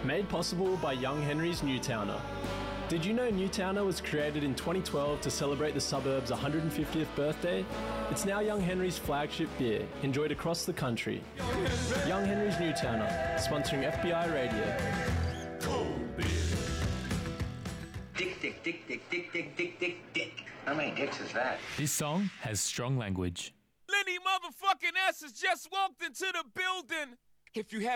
Made possible by Young Henry's Newtowner. Did you know Newtowner was created in 2012 to celebrate the suburb's 150th birthday? It's now Young Henry's flagship beer, enjoyed across the country. Young Henry's Newtowner, sponsoring FBI Radio. Cold beer. Dick, dick, dick, dick, dick, dick, dick, dick, dick. How many dicks is that? This song has strong language. Lenny motherfucking S has just walked into the building. If you have